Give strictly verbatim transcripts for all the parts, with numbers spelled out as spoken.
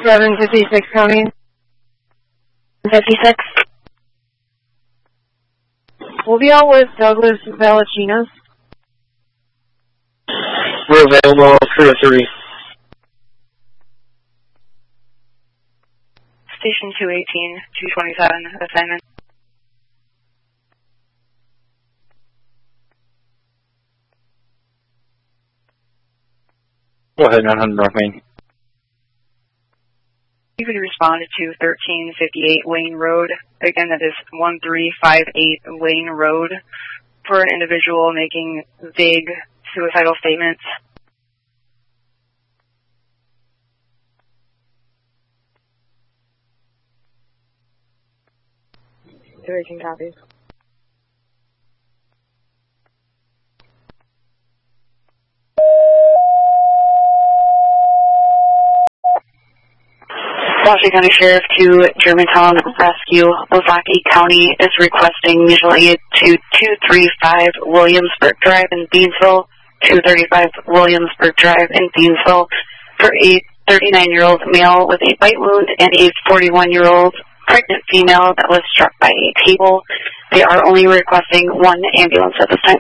seven fifty-six County. fifty-six. We'll be out with Douglas Valachinas. We're available crew three. Station two eighteen, two twenty-seven, assignment. Go ahead, nine hundred North Main. You could respond to thirteen fifty-eight Wayne Road. Again, that is one three five eight Wayne Road for an individual making vague suicidal statements. two eighteen copies. Washington County Sheriff to Germantown Rescue. Ozaukee County is requesting mutual aid to two thirty-five Williamsburg Drive in Beansville, two thirty-five Williamsburg Drive in Beansville for a thirty-nine-year-old male with a bite wound and a forty-one-year-old pregnant female that was struck by a table. They are only requesting one ambulance at this time.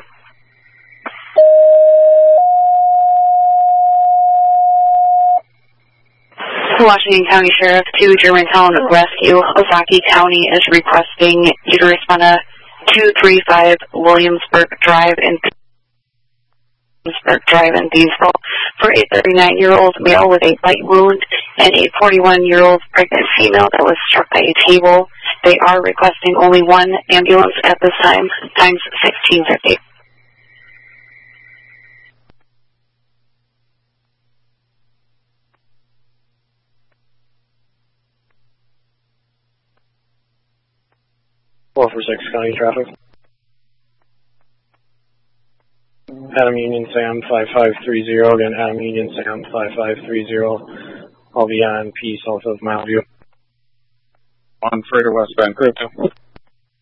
Washington County Sheriff to Germantown Rescue. Ozaukee County is requesting you to respond to two thirty-five Williamsburg Drive in Williamsburg Drive in Beansville for a thirty-nine-year-old male with a bite wound and a forty-one-year-old pregnant female that was struck by a table. They are requesting only one ambulance at this time, times sixteen fifty. four four six County traffic. Adam Union Sam five five three zero. Again, Adam Union Sam five five three zero. I'll be on P south of Mile View. On freighter westbound, crew two.